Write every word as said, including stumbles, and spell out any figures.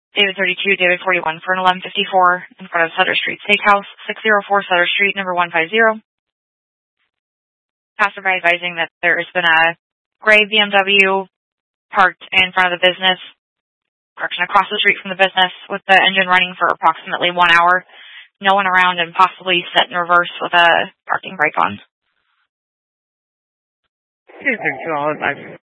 David thirty-two, David forty-one for an eleven fifty-four in front of Sutter Street Steakhouse, six oh four Sutter Street, number one five zero. Passerby advising that there has been a gray B M W parked in front of the business, direction across the street from the business, with the engine running for approximately one hour. No one around and possibly set in reverse with a parking brake on. two thirty-two, all advisors.